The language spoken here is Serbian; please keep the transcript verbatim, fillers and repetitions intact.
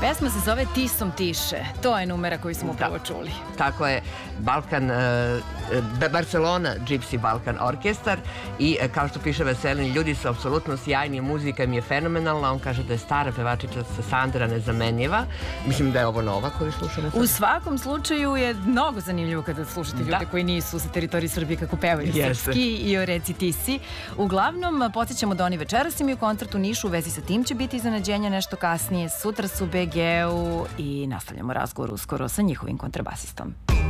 Pesma se zove Tisom tiše. To je numera koju smo upravo čuli. Tako je, Balkan, Barcelona Gypsy Balkan orkestar i kao što piše Veselin, ljudi su apsolutno sjajni, muzika mi je fenomenalna, on kaže da je stara pevačica Sandra nezamenjiva. Mislim da je ovo nova koju slušamo. U svakom slučaju je mnogo zanimljivo kada slušate ljude koji nisu sa teritoriji Srbije kako pevaju srpski i o reci Tisi. Uglavnom, podsjećamo da oni večeras imaju koncert u Nišu, u vezi sa tim će biti iznenađenja nešto kasnije. Sutra su u be ge u i nastavljamo razgovor uskoro sa njihovim kontrabasistom.